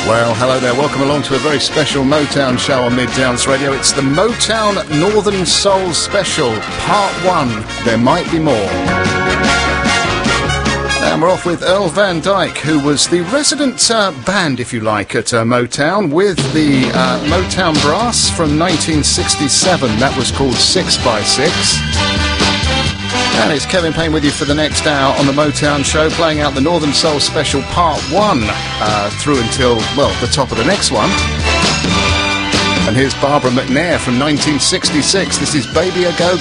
Well, hello there. Welcome along to a very special Motown show on Mid-Downs Radio. It's the Motown Northern Soul Special, Part 1. There might be more. And we're off with Earl Van Dyke, who was the resident band, if you like, at Motown, with the Motown Brass from 1967. That was called 6x6. And it's Kevin Payne with you for the next hour on the Motown Show, playing out the Northern Soul Special Part 1 through until, well, the top of the next one. And here's Barbara McNair from 1966. This is Baby A Go